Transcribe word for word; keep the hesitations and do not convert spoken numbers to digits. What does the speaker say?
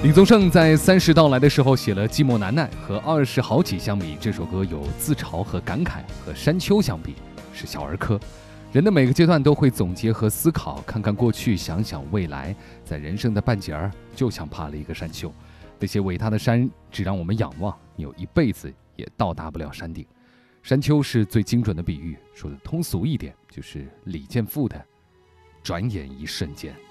李宗盛在三十到来的时候写了《寂寞难耐》，和二十好几相比，这首歌有自嘲和感慨，和山丘相比是小儿科。人的每个阶段都会总结和思考，看看过去，想想未来，在人生的半截儿，就像爬了一个山丘。那些伟大的山只让我们仰望，有一辈子也到达不了山顶。山丘是最精准的比喻，说的通俗一点，就是李健复的转眼一瞬间。